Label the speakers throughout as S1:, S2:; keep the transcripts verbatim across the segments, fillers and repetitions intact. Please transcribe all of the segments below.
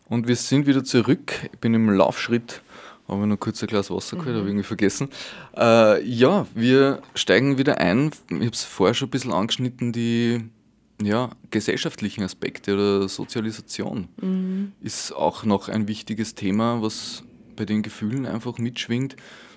S1: Und wir sind wieder zurück. Ich bin im Laufschritt, habe mir noch kurz ein Glas Wasser geholt,
S2: Mhm.
S1: habe ich irgendwie vergessen. Äh, ja, wir steigen wieder ein. Ich habe es vorher schon ein bisschen angeschnitten, die ja, gesellschaftlichen Aspekte oder Sozialisation
S2: Mhm.
S1: ist auch noch ein wichtiges Thema, was bei den Gefühlen einfach mitschwingt.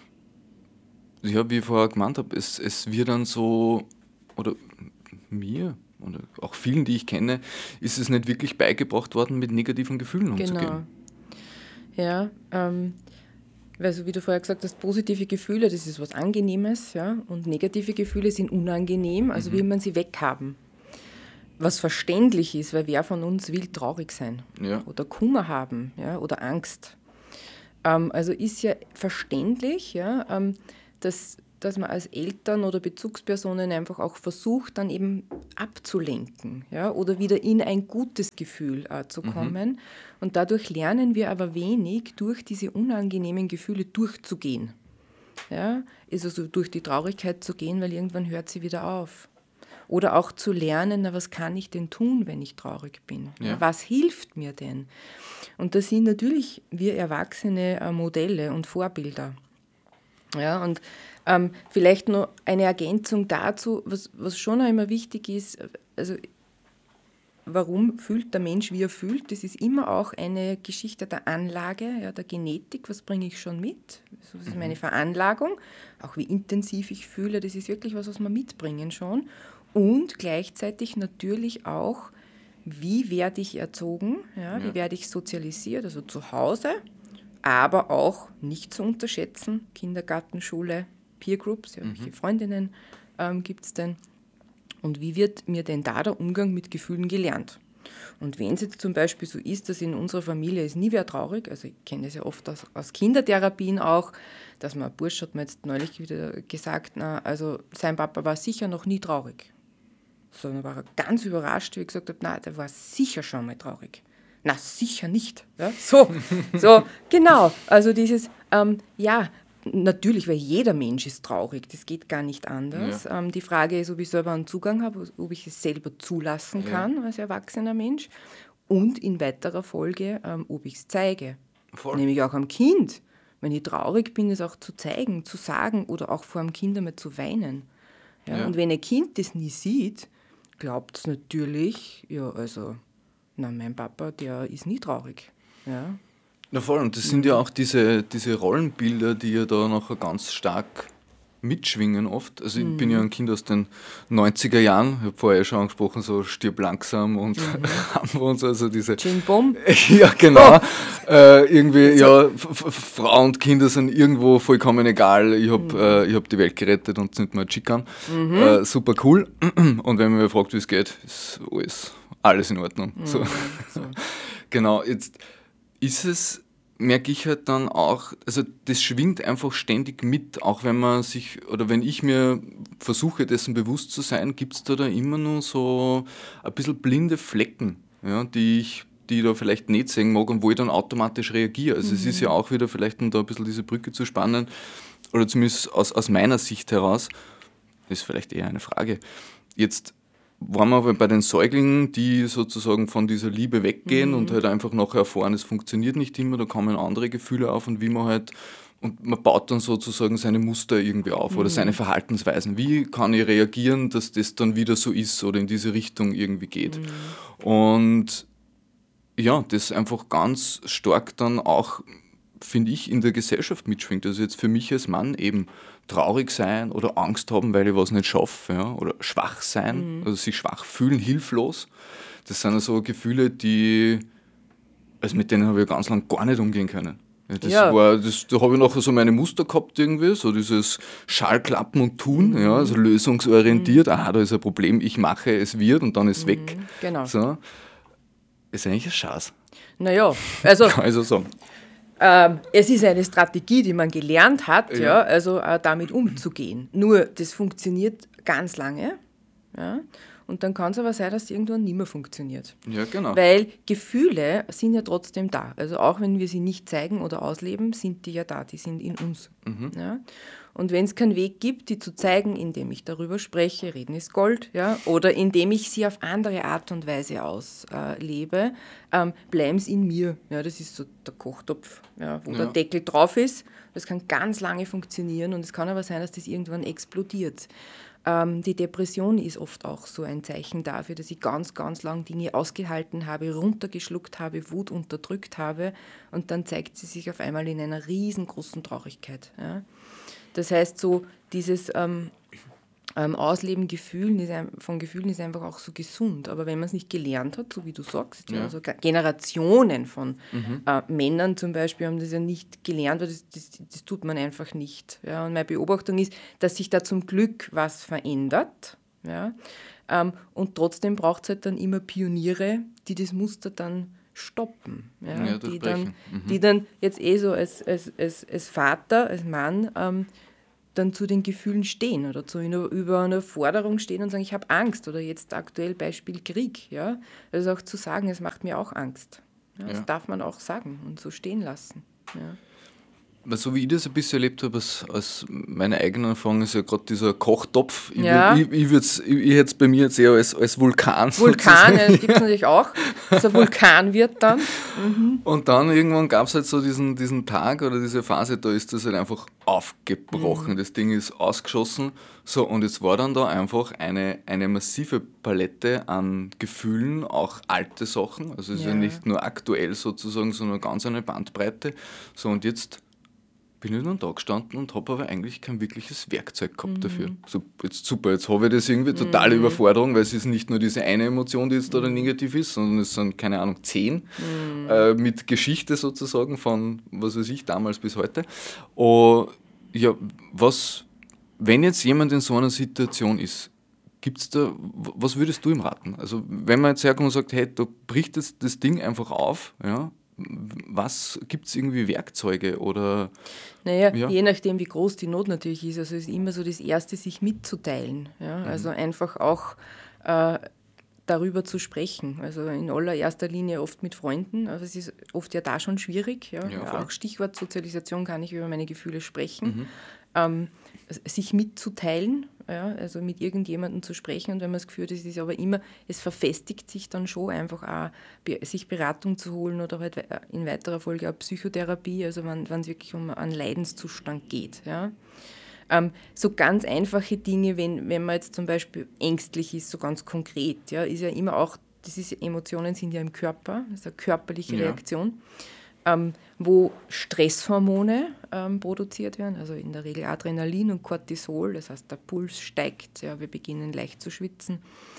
S1: Ja, wie ich vorher gemeint habe, es, es wird dann so, oder mir oder auch vielen, die ich kenne, ist es nicht wirklich beigebracht worden, mit negativen Gefühlen umzugehen.
S2: Genau. Ja, ähm, weil so wie du vorher gesagt hast, positive Gefühle, das ist was Angenehmes, ja, und negative Gefühle sind unangenehm, also will man sie weghaben. Was verständlich ist, weil wer von uns will traurig sein
S1: Ja,
S2: oder Kummer haben, ja, oder Angst. Ähm, also ist ja verständlich, ja, ähm, dass, dass man als Eltern oder Bezugspersonen einfach auch versucht, dann eben abzulenken, ja, oder wieder in ein gutes Gefühl äh, zu kommen. Und dadurch lernen wir aber wenig, durch diese unangenehmen Gefühle durchzugehen. Ja, ist also durch die Traurigkeit zu gehen, weil irgendwann hört sie wieder auf. Oder auch zu lernen, na, was kann ich denn tun, wenn ich traurig bin?
S1: Ja.
S2: Ja, was hilft mir denn? Und das sind natürlich wir Erwachsene äh, Modelle und Vorbilder. Ja, und ähm, vielleicht noch eine Ergänzung dazu, was, was schon auch immer wichtig ist, also warum fühlt der Mensch, wie er fühlt, das ist immer auch eine Geschichte der Anlage, ja, der Genetik, was bringe ich schon mit, das ist meine Veranlagung, auch wie intensiv ich fühle, das ist wirklich was, was wir mitbringen schon und gleichzeitig natürlich auch, wie werde ich erzogen, ja,
S1: Ja.
S2: wie werde ich sozialisiert, also zu Hause, aber auch nicht zu unterschätzen, Kindergarten, Schule, Peer Groups, ja, welche Freundinnen ähm, gibt es denn und wie wird mir denn da der Umgang mit Gefühlen gelernt? Und wenn es jetzt zum Beispiel so ist, dass in unserer Familie ist nie wer traurig, also ich kenne das ja oft aus, aus Kindertherapien auch, dass man, ein Bursch hat mir jetzt neulich wieder gesagt, na, also sein Papa war sicher noch nie traurig. Sondern war er ganz überrascht, wie ich gesagt habe, na, der war sicher schon mal traurig. Na, sicher nicht. Ja, so, so, genau. Also dieses, ähm, ja, natürlich, weil jeder Mensch ist traurig, das geht gar nicht anders.
S1: Ja.
S2: Ähm, die Frage ist, ob ich selber einen Zugang habe, ob ich es selber zulassen
S1: Ja.
S2: kann als erwachsener Mensch und in weiterer Folge, ähm, ob ich es zeige.
S1: Voll.
S2: Nämlich auch am Kind. Wenn ich traurig bin, es auch zu zeigen, zu sagen oder auch vor dem Kind einmal zu weinen. Ja,
S1: Ja.
S2: Und wenn ein Kind das nie sieht, glaubt es natürlich, ja, also, na, mein Papa, der ist nie traurig. Ja.
S1: Na voll, und das sind ja auch diese, diese Rollenbilder, die ja da nachher ganz stark mitschwingen oft. Also ich bin ja ein Kind aus den neunziger Jahren, ich habe vorher schon angesprochen, so Stirb langsam und haben wir uns also diese...
S2: Jim Bom,
S1: Ja, genau. Äh, irgendwie, ja, F- F- Frau und Kinder sind irgendwo vollkommen egal. Ich habe äh, ich hab die Welt gerettet und sind mal Chickern. Äh, super cool. Und wenn man mich fragt, wie es geht, ist alles, alles in Ordnung. So.
S2: so.
S1: Genau, jetzt ist es, merke ich halt dann auch, also das schwingt einfach ständig mit, auch wenn man sich, oder wenn ich mir versuche, dessen bewusst zu sein, gibt es da, da immer nur so ein bisschen blinde Flecken, ja, die ich die ich da vielleicht nicht sehen mag und wo ich dann automatisch reagiere. Also es ist ja auch wieder vielleicht, um da ein bisschen diese Brücke zu spannen, oder zumindest aus, aus meiner Sicht heraus, ist vielleicht eher eine Frage. Jetzt waren wir aber bei den Säuglingen, die sozusagen von dieser Liebe weggehen und halt einfach nachher erfahren, es funktioniert nicht immer, da kommen andere Gefühle auf und wie man halt, und man baut dann sozusagen seine Muster irgendwie auf oder seine Verhaltensweisen. Wie kann ich reagieren, dass das dann wieder so ist oder in diese Richtung irgendwie geht? Und ja, das einfach ganz stark dann auch, finde ich, in der Gesellschaft mitschwingt. Also jetzt für mich als Mann eben traurig sein oder Angst haben, weil ich was nicht schaffe, ja, oder schwach sein, also sich schwach fühlen, hilflos. Das sind so Gefühle, die, also mit denen habe ich ganz lange gar nicht umgehen können. Ja, das
S2: Ja.
S1: war, das, da habe ich nachher so meine Muster gehabt irgendwie, so dieses Schallklappen und Tun, ja, also lösungsorientiert, aha, da ist ein Problem, ich mache, es wird und dann ist es weg.
S2: genau.
S1: So. Ist eigentlich ein Schatz,
S2: Naja, also
S1: kann ich so sagen.
S2: ähm, es ist eine Strategie, die man gelernt hat, ja,
S1: Ja.
S2: also äh, damit umzugehen. Nur, das funktioniert ganz lange. Ja, und dann kann es aber sein, dass es irgendwann nicht mehr funktioniert.
S1: Ja, genau.
S2: Weil Gefühle sind ja trotzdem da. Also auch wenn wir sie nicht zeigen oder ausleben, sind die ja da, die sind in uns. Ja? Und wenn es keinen Weg gibt, die zu zeigen, indem ich darüber spreche, reden ist Gold, ja, oder indem ich sie auf andere Art und Weise auslebe, ähm, bleiben sie in mir. Ja, das ist so der Kochtopf, ja, wo
S1: Ja.
S2: der Deckel drauf ist. Das kann ganz lange funktionieren und es kann aber sein, dass das irgendwann explodiert. Ähm, die Depression ist oft auch so ein Zeichen dafür, dass ich ganz, ganz lang Dinge ausgehalten habe, runtergeschluckt habe, Wut unterdrückt habe und dann zeigt sie sich auf einmal in einer riesengroßen Traurigkeit. Ja. Das heißt, so dieses ähm, ähm, Ausleben Gefühlen ist ein, von Gefühlen ist einfach auch so gesund. Aber wenn man es nicht gelernt hat, so wie du sagst, ja. Ja, also Generationen von mhm. äh, Männern zum Beispiel haben das ja nicht gelernt, weil das, das, das tut man einfach nicht. Ja. Und meine Beobachtung ist, dass sich da zum Glück was verändert. Ja. Ähm, und trotzdem braucht es halt dann immer Pioniere, die das Muster dann stoppen. Ja,
S1: ja,
S2: die, dann,
S1: mhm.
S2: die dann jetzt eh so als, als, als, als Vater, als Mann ähm, dann zu den Gefühlen stehen oder zu einer, über einer Forderung stehen und sagen, ich habe Angst oder jetzt aktuell Beispiel Krieg. Ja? Also auch zu sagen, es macht mir auch Angst. Ja? Das ja. darf man auch sagen und so stehen lassen. Ja.
S1: So wie ich das ein bisschen erlebt habe, als, als meine eigene Erfahrung ist ja gerade dieser Kochtopf. Ich,
S2: ja.
S1: ich, ich, ich, ich hätte es bei mir jetzt eher als, als Vulkan
S2: Vulkan, ja, das gibt es natürlich auch. So ein Vulkan wird dann.
S1: Mhm. Und dann irgendwann gab es halt so diesen, diesen Tag oder diese Phase, da ist das halt einfach aufgebrochen. Mhm. Das Ding ist ausgeschossen. So, und jetzt war dann da einfach eine, eine massive Palette an Gefühlen, auch alte Sachen. Also es ja. ist ja nicht nur aktuell sozusagen, sondern ganz eine Bandbreite. So, und jetzt bin ich dann da gestanden und habe aber eigentlich kein wirkliches Werkzeug gehabt mhm. dafür. So, jetzt super, jetzt habe ich das irgendwie totale mhm. Überforderung, weil es ist nicht nur diese eine Emotion, die jetzt mhm. da negativ ist, sondern es sind, keine Ahnung, zehn mhm. äh, mit Geschichte sozusagen von, was weiß ich, damals bis heute. Oh, ja, was, wenn jetzt jemand in so einer Situation ist, gibt's da, was würdest du ihm raten? Also wenn man jetzt herkommt und sagt, hey, da bricht jetzt das Ding einfach auf, ja, was gibt es irgendwie Werkzeuge oder?
S2: Naja, ja. je nachdem, wie groß die Not natürlich ist. Also es ist immer so das Erste, sich mitzuteilen. Ja? Mhm. Also einfach auch äh, darüber zu sprechen. Also in allererster Linie oft mit Freunden. Also es ist oft ja da schon schwierig. Ja? Ja, auch Stichwort Sozialisation, kann ich über meine Gefühle sprechen. Mhm. Ähm, sich mitzuteilen, ja, also mit irgendjemandem zu sprechen und wenn man das Gefühl hat, es ist aber immer, es verfestigt sich dann schon einfach auch, sich Beratung zu holen oder halt in weiterer Folge auch Psychotherapie, also wenn es wirklich um einen Leidenszustand geht. Ja. Ähm, so ganz einfache Dinge, wenn, wenn man jetzt zum Beispiel ängstlich ist, so ganz konkret, ja, ist ja immer auch, das ist, Emotionen sind ja im Körper, das ist eine körperliche ja. Reaktion. Ähm, wo Stresshormone ähm, produziert werden, also in der Regel Adrenalin und Cortisol, das heißt, der Puls steigt, ja, wir beginnen leicht zu schwitzen.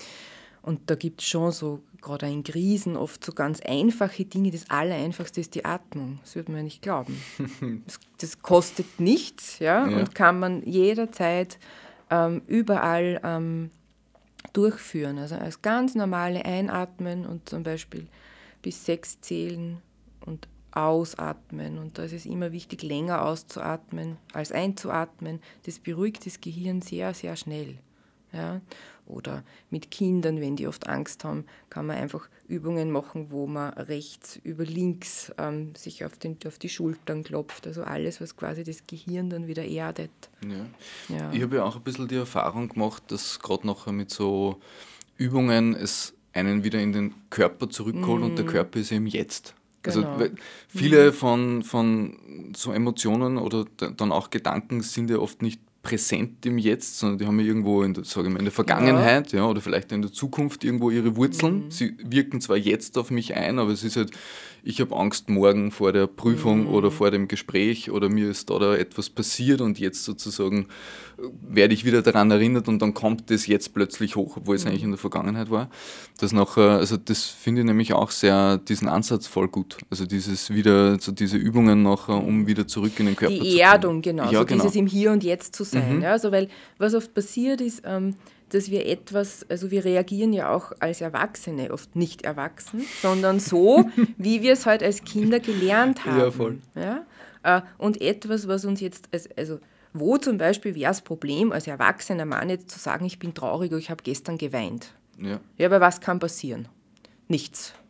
S2: Und da gibt es schon so, gerade in Krisen, oft so ganz einfache Dinge. Das Allereinfachste ist die Atmung, das würde man ja nicht glauben. das, das kostet nichts ja, ja. und kann man jederzeit ähm, überall ähm, durchführen. Also als ganz normale Einatmen und zum Beispiel bis sechs zählen und ausatmen. Und da ist es immer wichtig, länger auszuatmen als einzuatmen. Das beruhigt das Gehirn sehr, sehr schnell. Ja? Oder mit Kindern, wenn die oft Angst haben, kann man einfach Übungen machen, wo man rechts über links ähm, sich auf, den, auf die Schultern klopft. Also alles, was quasi das Gehirn dann wieder erdet.
S1: Ja. Ja. Ich habe ja auch ein bisschen die Erfahrung gemacht, dass gerade nachher mit so Übungen es einen wieder in den Körper zurückholt mm. und der Körper ist eben jetzt. Also genau. viele mhm. von, von so Emotionen oder dann auch Gedanken sind ja oft nicht präsent im Jetzt, sondern die haben ja irgendwo in der, sage ich mal, in der Vergangenheit ja. Ja, oder vielleicht in der Zukunft irgendwo ihre Wurzeln. Mhm. Sie wirken zwar jetzt auf mich ein, aber es ist halt, ich habe Angst morgen vor der Prüfung mhm. oder vor dem Gespräch oder mir ist da, da etwas passiert und jetzt sozusagen werde ich wieder daran erinnert und dann kommt das jetzt plötzlich hoch, obwohl es mhm. eigentlich in der Vergangenheit war. Das nachher, also das finde ich nämlich auch sehr, diesen Ansatz voll gut. Also dieses wieder, so diese Übungen nachher, um wieder zurück in den Körper
S2: Die
S1: zu kommen.
S2: Die Erdung, genau,
S1: ja,
S2: so
S1: genau.
S2: dieses im Hier und Jetzt zu sein.
S1: Mhm.
S2: Ja, also weil was oft passiert ist, ähm, dass wir etwas, also wir reagieren ja auch als Erwachsene oft nicht erwachsen, sondern so, wie wir es halt als Kinder gelernt haben.
S1: Ja, voll.
S2: Ja? Äh, und etwas, was uns jetzt, als, also wo zum Beispiel wäre das Problem, als erwachsener Mann jetzt zu sagen, ich bin traurig oder ich habe gestern geweint.
S1: Ja.
S2: Ja, aber was kann passieren? Nichts.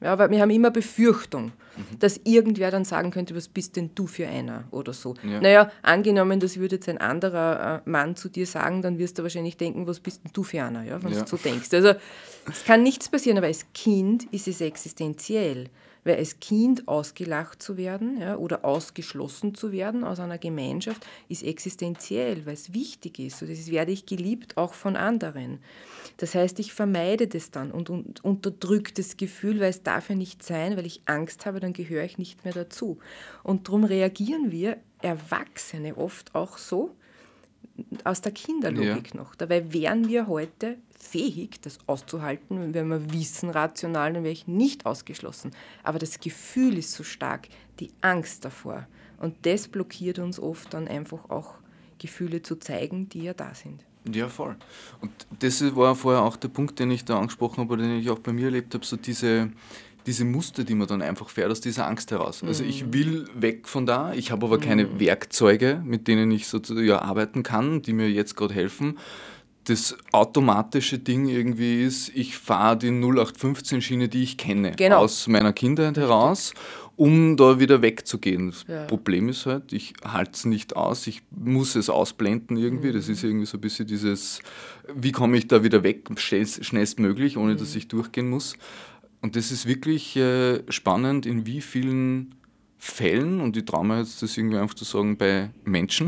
S2: Ja, weil wir haben immer Befürchtung, mhm. dass irgendwer dann sagen könnte, was bist denn du für einer oder so. Ja. Naja, angenommen, das würde jetzt ein anderer äh, Mann zu dir sagen, dann wirst du wahrscheinlich denken, was bist denn du für einer, ja, wenn ja. du so denkst. Also es kann nichts passieren, aber als Kind ist es existenziell. Weil als Kind ausgelacht zu werden, ja, oder ausgeschlossen zu werden aus einer Gemeinschaft, ist existenziell, weil es wichtig ist. Und das werde ich geliebt, auch von anderen. Das heißt, ich vermeide das dann und, und unterdrücke das Gefühl, weil es darf ja nicht sein, weil ich Angst habe, dann gehöre ich nicht mehr dazu. Und darum reagieren wir Erwachsene oft auch so, aus der Kinderlogik ja. noch. Dabei wären wir heute fähig, das auszuhalten, wenn wir wissen, rational, dann wäre ich nicht ausgeschlossen. Aber das Gefühl ist so stark, die Angst davor. Und das blockiert uns oft dann einfach auch, Gefühle zu zeigen, die ja da sind.
S1: Ja, voll. Und das war vorher auch der Punkt, den ich da angesprochen habe, oder den ich auch bei mir erlebt habe, so diese... diese Muster, die man dann einfach fährt, aus dieser Angst heraus. Also ich will weg von da, ich habe aber keine mm. Werkzeuge, mit denen ich sozusagen ja, arbeiten kann, die mir jetzt gerade helfen. Das automatische Ding irgendwie ist, ich fahre die null acht fünfzehn Schiene, die ich kenne, genau. aus meiner Kindheit heraus, um da wieder wegzugehen. Das ja. Problem ist halt, ich halte es nicht aus, ich muss es ausblenden irgendwie. Mm. Das ist irgendwie so ein bisschen dieses, wie komme ich da wieder weg, schnellstmöglich, ohne mm. dass ich durchgehen muss. Und das ist wirklich äh, spannend, in wie vielen Fällen, und ich traue mir jetzt das irgendwie einfach zu sagen, bei Menschen,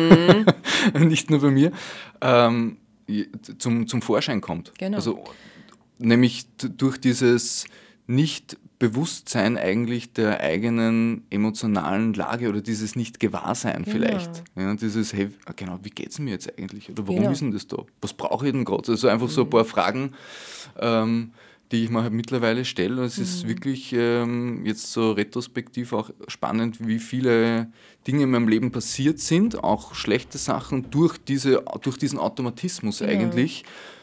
S1: mm. nicht nur bei mir, ähm, zum, zum Vorschein kommt.
S2: Genau.
S1: Also, nämlich d- durch dieses Nicht-Bewusstsein eigentlich der eigenen emotionalen Lage oder dieses Nicht-Gewahrsein genau. vielleicht. Ja, dieses, hey, genau, wie geht es mir jetzt eigentlich? Oder warum genau. ist denn das da? Was brauche ich denn gerade? Also einfach mm. so ein paar Fragen, ähm, die ich mir halt mittlerweile stelle. Es mhm. ist wirklich ähm, jetzt so retrospektiv auch spannend, wie viele Dinge in meinem Leben passiert sind, auch schlechte Sachen, durch, diese, durch diesen Automatismus genau. eigentlich,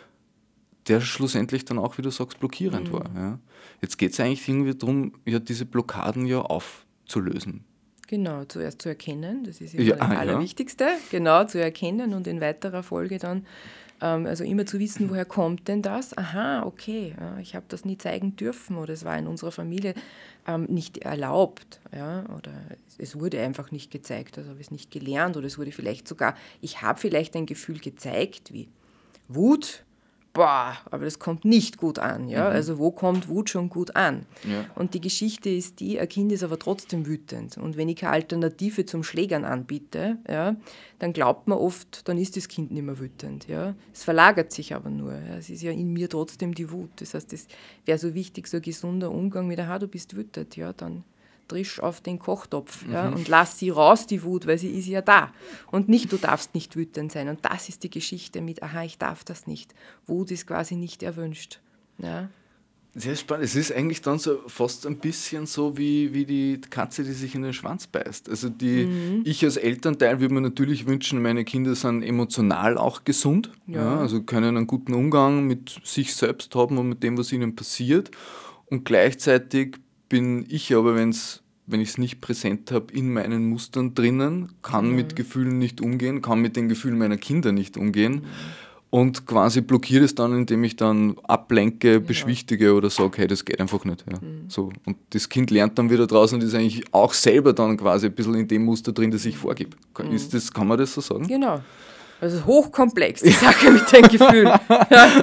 S1: der schlussendlich dann auch, wie du sagst, blockierend mhm. war. Ja. Jetzt geht es eigentlich irgendwie darum, ja, diese Blockaden ja aufzulösen.
S2: Genau, zuerst zu erkennen, das ist immer
S1: ja,
S2: das
S1: ah,
S2: Allerwichtigste,
S1: ja.
S2: genau, zu erkennen und in weiterer Folge dann also immer zu wissen, woher kommt denn das? Aha, okay, ja, ich habe das nie zeigen dürfen oder es war in unserer Familie ähm, nicht erlaubt. Ja, oder es wurde einfach nicht gezeigt, also habe ich es nicht gelernt oder es wurde vielleicht sogar, ich habe vielleicht ein Gefühl gezeigt wie Wut, boah, aber das kommt nicht gut an. Ja? Mhm. Also wo kommt Wut schon gut an? Ja. Und die Geschichte ist die, ein Kind ist aber trotzdem wütend. Und wenn ich keine Alternative zum Schlägern anbiete, ja, dann glaubt man oft, dann ist das Kind nicht mehr wütend. Ja? Es verlagert sich aber nur. Ja? Es ist ja in mir trotzdem die Wut. Das heißt, es wäre so wichtig, so ein gesunder Umgang mit, aha, du bist wütend, ja, dann trisch auf den Kochtopf, mhm. ja, und lass sie raus, die Wut, weil sie ist ja da. Und nicht, du darfst nicht wütend sein. Und das ist die Geschichte mit, aha, ich darf das nicht. Wut ist quasi nicht erwünscht. Ja.
S1: Sehr spannend. Es ist eigentlich dann so fast ein bisschen so wie, wie die Katze, die sich in den Schwanz beißt. Also die, mhm. ich als Elternteil würde mir natürlich wünschen, meine Kinder sind emotional auch gesund, ja. Ja, also können einen guten Umgang mit sich selbst haben und mit dem, was ihnen passiert. Und gleichzeitig bin ich aber, wenn's, wenn ich es nicht präsent habe, in meinen Mustern drinnen, kann mhm. mit Gefühlen nicht umgehen, kann mit den Gefühlen meiner Kinder nicht umgehen mhm. und quasi blockiere es dann, indem ich dann ablenke, ja. beschwichtige oder sage, hey, das geht einfach nicht. Ja. Mhm. So. Und das Kind lernt dann wieder draußen und ist eigentlich auch selber dann quasi ein bisschen in dem Muster drin, das ich vorgebe. Mhm. Ist das, kann man das so sagen?
S2: Genau. Also hochkomplex, die Sache mit den Gefühlen. Ja.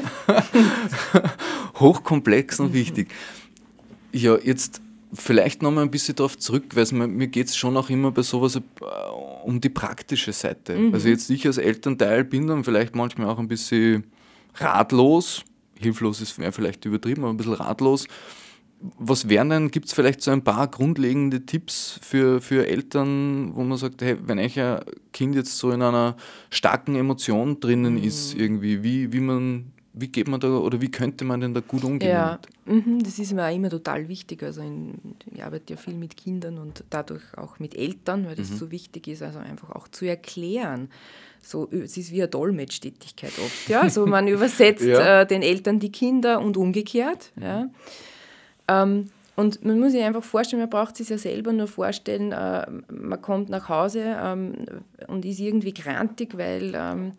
S1: Hochkomplex und wichtig. Ja, jetzt vielleicht nochmal ein bisschen darauf zurück, weil mir, mir geht es schon auch immer bei sowas äh, um die praktische Seite. Mhm. Also jetzt ich als Elternteil bin dann vielleicht manchmal auch ein bisschen ratlos, hilflos ist vielleicht übertrieben, aber ein bisschen ratlos. Was wären denn, gibt es vielleicht so ein paar grundlegende Tipps für, für Eltern, wo man sagt, hey, wenn euch ein Kind jetzt so in einer starken Emotion drinnen mhm. ist, irgendwie, wie, wie man... Wie geht man da oder wie könnte man denn da gut umgehen?
S2: Ja, damit? Das ist mir auch immer total wichtig. Also in, ich arbeite ja viel mit Kindern und dadurch auch mit Eltern, weil das mhm. so wichtig ist, also einfach auch zu erklären. So, es ist wie eine Dolmetschtätigkeit oft. Ja? Also man übersetzt ja. äh, den Eltern die Kinder und umgekehrt. Mhm. Ja? Ähm, und man muss sich einfach vorstellen, man braucht sich ja selber nur vorstellen, äh, man kommt nach Hause ähm, und ist irgendwie grantig, weil ähm,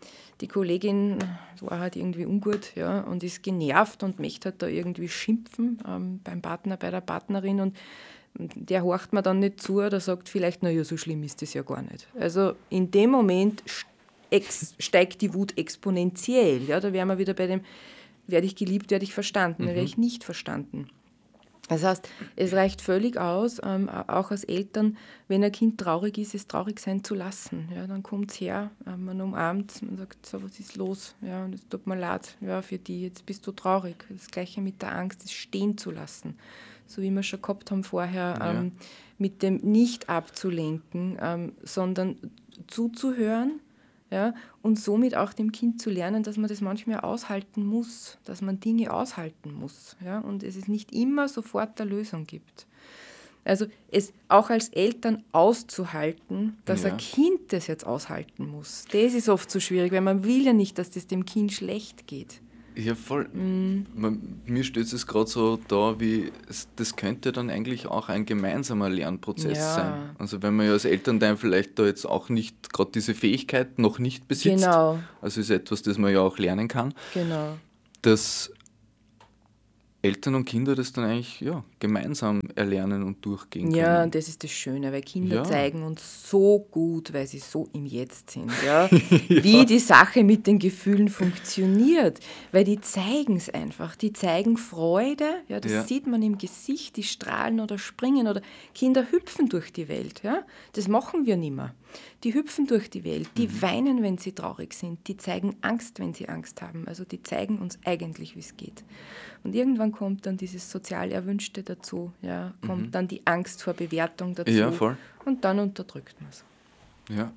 S2: die Kollegin war halt irgendwie ungut, ja, und ist genervt und möchte halt da irgendwie schimpfen ähm, beim Partner, bei der Partnerin, und der horcht mir dann nicht zu oder sagt vielleicht, naja, so schlimm ist das ja gar nicht. Also in dem Moment ex- steigt die Wut exponentiell. Ja, da wären wir wieder bei dem, werde ich geliebt, werde ich verstanden, mhm. da werde ich nicht verstanden. Das heißt, es reicht völlig aus, ähm, auch als Eltern, wenn ein Kind traurig ist, es traurig sein zu lassen. Ja, dann kommt es her, äh, man umarmt, man sagt, so, was ist los? Ja, und es tut mir leid, ja, für die, jetzt bist du traurig. Das Gleiche mit der Angst, es stehen zu lassen. So wie wir schon gehabt haben vorher,
S1: Ja.
S2: ähm, mit dem nicht abzulenken, ähm, sondern zuzuhören, ja, und somit auch dem Kind zu lernen, dass man das manchmal aushalten muss, dass man Dinge aushalten muss, ja, und es ist nicht immer sofort eine Lösung gibt. Also es auch als Eltern auszuhalten, dass
S1: Ja.
S2: ein Kind das jetzt aushalten muss, das ist oft so schwierig, weil man will ja nicht, dass das dem Kind schlecht geht.
S1: Ja, voll. Mm. Man, mir steht es gerade so da, wie es, das könnte dann eigentlich auch ein gemeinsamer Lernprozess
S2: Ja.
S1: sein. Also wenn man ja als Elternteil vielleicht da jetzt auch nicht gerade diese Fähigkeit noch nicht besitzt,
S2: Genau.
S1: also ist etwas, das man ja auch lernen kann,
S2: Genau.
S1: dass Eltern und Kinder das dann eigentlich ja, gemeinsam erlernen und durchgehen können.
S2: Ja, das ist das Schöne, weil Kinder
S1: Ja.
S2: zeigen uns so gut, weil sie so im Jetzt sind, ja, ja. wie die Sache mit den Gefühlen funktioniert. Weil die zeigen es einfach. Die zeigen Freude, ja, das
S1: Ja.
S2: sieht man im Gesicht, die strahlen oder springen oder Kinder hüpfen durch die Welt. Ja. Das machen wir nicht mehr. Die hüpfen durch die Welt, die mhm. weinen, wenn sie traurig sind, die zeigen Angst, wenn sie Angst haben. Also die zeigen uns eigentlich, wie es geht. Und irgendwann kommt dann dieses sozial Erwünschte dazu, ja, kommt mhm. dann die Angst vor Bewertung dazu.
S1: Ja, voll.
S2: Und dann unterdrückt man es.
S1: Ja.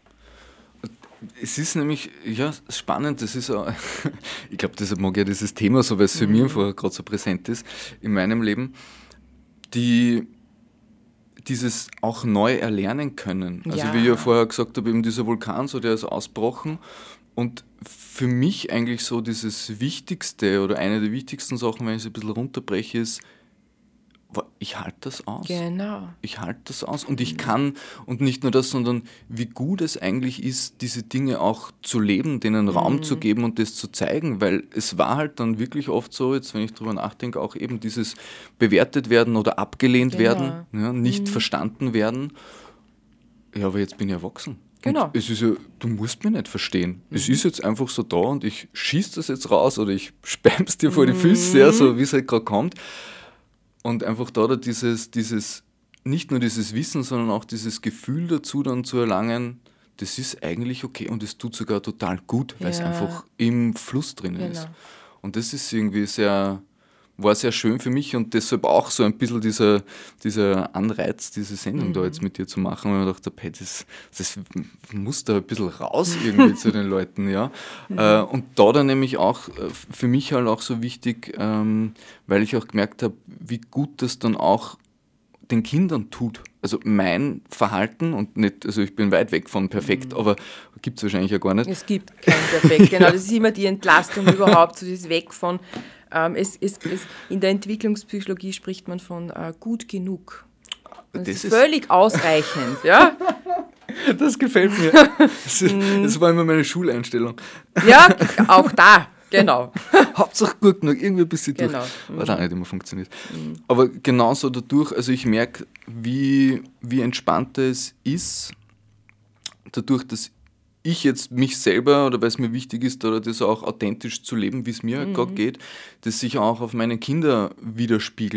S1: Es ist nämlich, ja, spannend, das ist auch, ich glaube, deshalb mag ich ja dieses Thema so, weil es für mhm. mich einfach gerade so präsent ist in meinem Leben, die dieses auch neu erlernen können. Also
S2: ja.
S1: wie ich ja vorher gesagt habe, eben dieser Vulkan, so der ist ausgebrochen und für mich eigentlich so dieses Wichtigste oder eine der wichtigsten Sachen, wenn ich es ein bisschen runterbreche, ist, ich halte das aus.
S2: Genau.
S1: Ich halte das aus und ich kann, und nicht nur das, sondern wie gut es eigentlich ist, diese Dinge auch zu leben, denen mhm. Raum zu geben und das zu zeigen, weil es war halt dann wirklich oft so, jetzt wenn ich drüber nachdenke, auch eben dieses bewertet werden oder abgelehnt
S2: genau.
S1: werden, ja, nicht
S2: mhm.
S1: verstanden werden. Ja, aber jetzt bin ich erwachsen.
S2: Genau.
S1: Und es ist ja, du musst mich nicht verstehen. Mhm. Es ist jetzt einfach so da und ich schieße das jetzt raus oder ich späm's dir vor die Füße, ja, so wie es halt gerade kommt. Und einfach da, da dieses, dieses, nicht nur dieses Wissen, sondern auch dieses Gefühl dazu dann zu erlangen, das ist eigentlich okay und es tut sogar total gut, weil es
S2: ja.
S1: einfach im Fluss drin
S2: genau.
S1: ist. Und das ist irgendwie sehr, war sehr schön für mich und deshalb auch so ein bisschen dieser, dieser Anreiz, diese Sendung mhm. da jetzt mit dir zu machen, weil ich dachte, hey, das, das muss da ein bisschen raus irgendwie zu den Leuten, ja. Mhm. Äh, und da dann nämlich auch für mich halt auch so wichtig, ähm, weil ich auch gemerkt habe, wie gut das dann auch den Kindern tut. Also mein Verhalten und nicht, also ich bin weit weg von perfekt, mhm. aber gibt es wahrscheinlich ja gar nicht.
S2: Es gibt kein Perfekt, genau. Das ist immer die Entlastung überhaupt, so das Weg von Ähm, es, es, es, in der Entwicklungspsychologie spricht man von äh, gut genug. Das, das ist, ist völlig ausreichend. Ja?
S1: Das gefällt mir. Das, das war immer meine Schuleinstellung.
S2: Ja, auch da, genau.
S1: Hauptsache gut genug, irgendwie ein bisschen
S2: genau.
S1: durch. Hat auch nicht immer funktioniert. Mhm. Aber genauso dadurch, also ich merke, wie, wie entspannter es ist, dadurch, dass ich jetzt mich selber, oder weil es mir wichtig ist, oder das auch authentisch zu leben, wie es mir mhm. gerade geht, das sich auch auf meine Kinder widerspiegelt.